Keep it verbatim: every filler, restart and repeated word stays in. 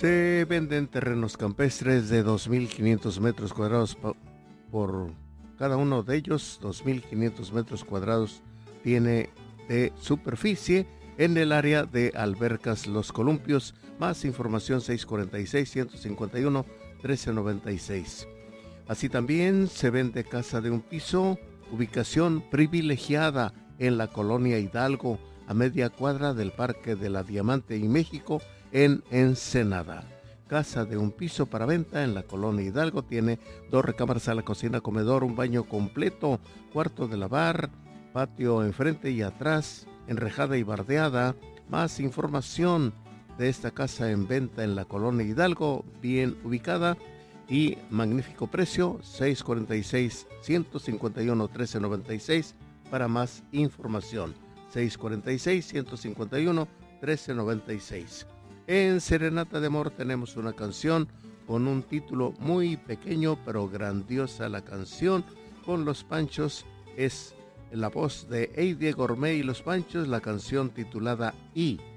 Se venden terrenos campestres de dos mil quinientos metros cuadrados pa- por cada uno de ellos. dos mil quinientos metros cuadrados tiene de superficie en el área de Albercas Los Columpios. Más información seis cuatro seis, uno cinco uno, uno tres nueve seis. Así también se vende casa de un piso, ubicación privilegiada en la colonia Hidalgo, a media cuadra del Parque de la Diamante y México, en Ensenada. Casa de un piso para venta en la colonia Hidalgo. Tiene dos recámaras, sala, cocina, comedor, un baño completo, cuarto de lavar, patio enfrente y atrás, enrejada y bardeada. Más información de esta casa en venta en la colonia Hidalgo, bien ubicada y magnífico precio, seis cuatro seis, uno cinco uno, uno tres nueve seis para más información. seis cuatro seis, uno cinco uno, uno tres nueve seis. En Serenata de Amor tenemos una canción con un título muy pequeño pero grandiosa. La canción con Los Panchos es la voz de Eide Gourmet y Los Panchos, la canción titulada I.